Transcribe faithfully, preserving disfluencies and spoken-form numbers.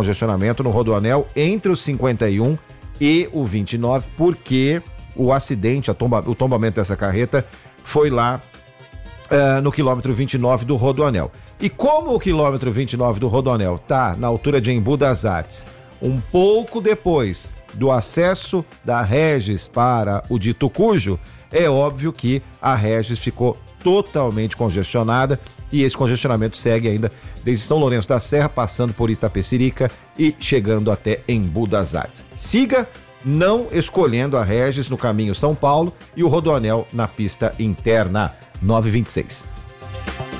congestionamento no Rodoanel entre o cinquenta e um e o vinte e nove, porque o acidente, a tomba, o tombamento dessa carreta foi lá uh, no quilômetro vinte e nove do Rodoanel. E como o quilômetro vinte e nove do Rodoanel está na altura de Embu das Artes, um pouco depois do acesso da Regis para o de Tucujo, é óbvio que a Regis ficou totalmente congestionada e esse congestionamento segue ainda desde São Lourenço da Serra, passando por Itapecerica e chegando até Embu das Artes. Siga não escolhendo a Regis no caminho São Paulo e o Rodoanel na pista interna. nove e vinte e seis.